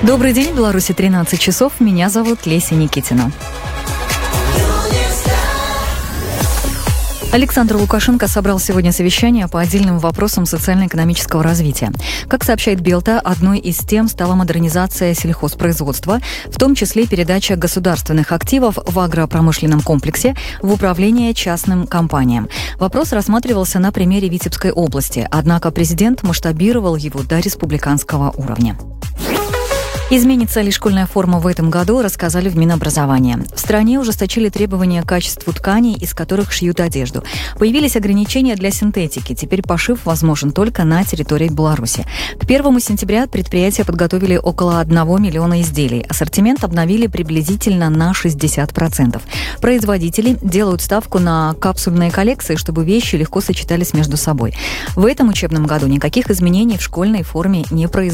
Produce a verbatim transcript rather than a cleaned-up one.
Добрый день, в Беларуси тринадцать часов. Меня зовут Леся Никитина. Александр Лукашенко собрал сегодня совещание по отдельным вопросам социально-экономического развития. Как сообщает Белта, одной из тем стала модернизация сельхозпроизводства, в том числе передача государственных активов в агропромышленном комплексе в управление частным компаниям. Вопрос рассматривался на примере Витебской области, однако президент масштабировал его до республиканского уровня. Изменится ли школьная форма в этом году, рассказали в Минобразовании. В стране ужесточили требования к качеству тканей, из которых шьют одежду. Появились ограничения для синтетики. Теперь пошив возможен только на территории Беларуси. К первому сентября предприятия подготовили около одного миллиона изделий. Ассортимент обновили приблизительно на шестьдесят процентов. Производители делают ставку на капсульные коллекции, чтобы вещи легко сочетались между собой. В этом учебном году никаких изменений в школьной форме не произошло.